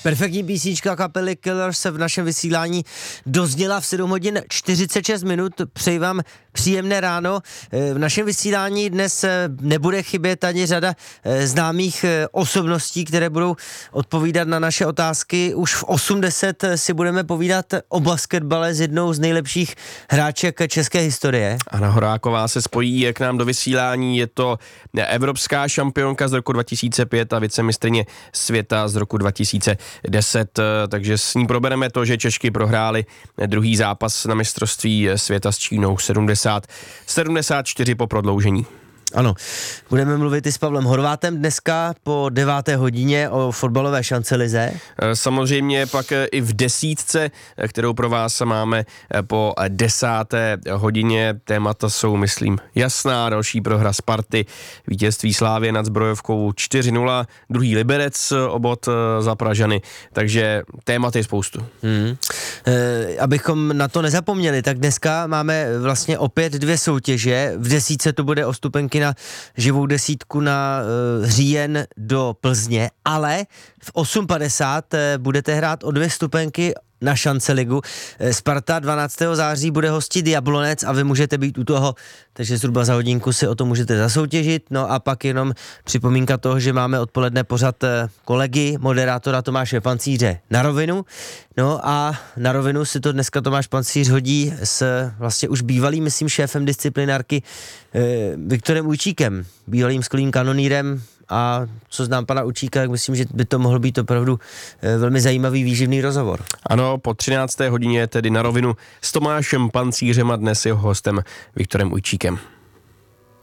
Perfektní písnička kapely Killers se v našem vysílání dozněla v 7 hodin 46 minut. Přeji vám příjemné ráno. V našem vysílání dnes nebude chybět ani řada známých osobností, které budou odpovídat na naše otázky. Už v 8:10 si budeme povídat o basketbale s jednou z nejlepších hráček české historie. Anna Horáková se spojí k nám do vysílání. Je to evropská šampionka z roku 2005 a vicemistryně světa z roku 2010, takže s ní probereme to, že Češky prohrály druhý zápas na mistrovství světa s Čínou 70-74 po prodloužení. Ano, budeme mluvit i s Pavlem Horvátem dneska po 9. hodině o fotbalové šancelize. Samozřejmě pak i v desítce, kterou pro vás máme po 10. hodině. Témata jsou, myslím, jasná. Další prohra Sparty, vítězství Slávie nad Zbrojovkou 4-0, druhý Liberec, obod za Pražany, takže témat je spoustu. Abychom na to nezapomněli, tak dneska máme vlastně opět 2 soutěže. V desítce to bude o stupenky na živou desítku na říjen do Plzně, ale v 8:50 budete hrát o 2 stupenky na šanceligu. Sparta 12. září bude hostit Jablonec a vy můžete být u toho, takže zhruba za hodinku si o to můžete zasoutěžit. No a pak jenom připomínka toho, že máme odpoledne pořad kolegy, moderátora Tomáše Pancíře Na rovinu. No a na rovinu si to dneska Tomáš Pancíř hodí s vlastně už bývalým, myslím, šéfem disciplinárky Viktorem Ujčíkem, bývalým skvělým kanonýrem. A co znám pana Učíka, tak myslím, že by to mohl být opravdu velmi zajímavý výživný rozhovor. Ano, po 13. hodině tedy Na rovinu s Tomášem Pancířem a dnes jeho hostem Viktorem Ujčíkem.